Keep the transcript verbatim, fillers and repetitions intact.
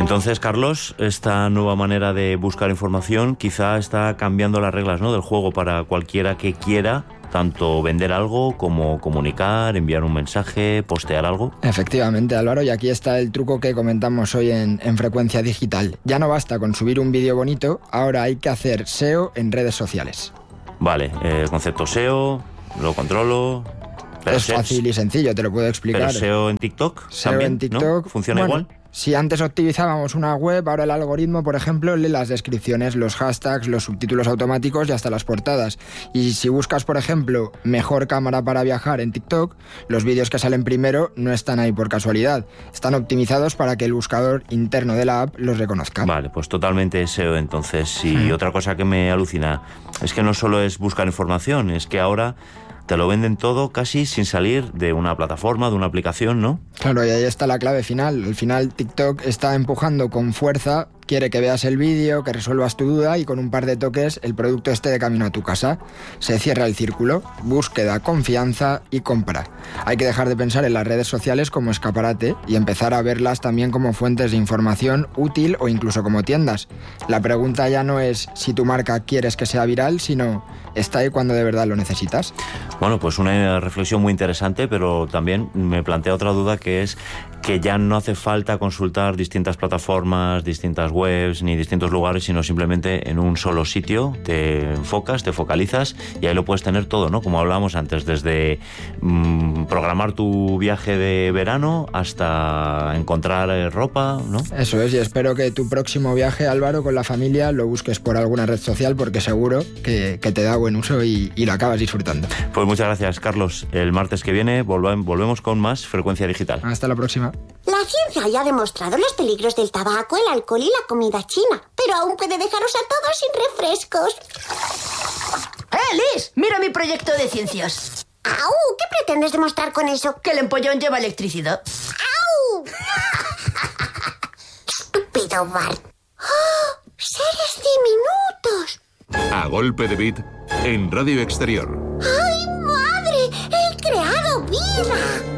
Entonces, Carlos, esta nueva manera de buscar información quizá está cambiando las reglas, ¿no?, del juego para cualquiera que quiera tanto vender algo como comunicar, enviar un mensaje, postear algo. Efectivamente, Álvaro, y aquí está el truco que comentamos hoy en, en Frecuencia Digital. Ya no basta con subir un vídeo bonito, ahora hay que hacer S E O en redes sociales. Vale, eh, concepto S E O, lo controlo... Pero es fácil y sencillo, te lo puedo explicar. Pero S E O en TikTok S E O también, en TikTok, ¿no? ¿Funciona bueno, igual? Si antes optimizábamos una web, ahora el algoritmo, por ejemplo, lee las descripciones, los hashtags, los subtítulos automáticos y hasta las portadas. Y si buscas, por ejemplo, mejor cámara para viajar en TikTok, los vídeos que salen primero no están ahí por casualidad. Están optimizados para que el buscador interno de la app los reconozca. Vale, pues totalmente S E O entonces. Y Hmm. otra cosa que me alucina es que no solo es buscar información, es que ahora te lo venden todo casi sin salir de una plataforma, de una aplicación, ¿no? Claro, y ahí está la clave final. Al final TikTok está empujando con fuerza, quiere que veas el vídeo, que resuelvas tu duda y con un par de toques el producto esté de camino a tu casa. Se cierra el círculo, búsqueda, confianza y compra. Hay que dejar de pensar en las redes sociales como escaparate y empezar a verlas también como fuentes de información útil o incluso como tiendas. La pregunta ya no es si tu marca quieres que sea viral, sino ¿está ahí cuando de verdad lo necesitas? Bueno, pues una reflexión muy interesante, pero también me plantea otra duda, que es que ya no hace falta consultar distintas plataformas, distintas webs ni distintos lugares, sino simplemente en un solo sitio te enfocas, te focalizas y ahí lo puedes tener todo, ¿no? Como hablábamos antes, desde mmm, programar tu viaje de verano hasta encontrar eh, ropa, ¿no? Eso es, y espero que tu próximo viaje, Álvaro, con la familia lo busques por alguna red social porque seguro que, que te da buen uso y, y lo acabas disfrutando. Pues muchas gracias, Carlos. El martes que viene volvemos, volvemos con más Frecuencia Digital. Hasta la próxima. La ciencia ya ha demostrado los peligros del tabaco, el alcohol y la comida china, pero aún puede dejaros a todos sin refrescos. ¡Eh, Liz! ¡Mira mi proyecto de ciencias! ¡Au! ¿Qué pretendes demostrar con eso? Que el empollón lleva electricidad. ¡Au! Estúpido Bart. ¡Oh! ¡Seres diminutos! A golpe de beat en Radio Exterior. ¡Ay, madre! ¡He creado vida!